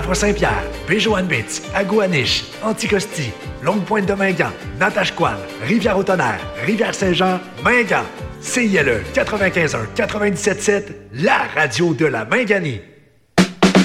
Pointe-Saint-Pierre, Béjoanne-Bitz, Agouaniche, Anticosti, Longue-Pointe-de-Mingan, Natashquan, Rivière-au-Tonnerre, Rivière-Saint-Jean, Mingan. CILE 95.1, 97.7, la radio de la Minganie.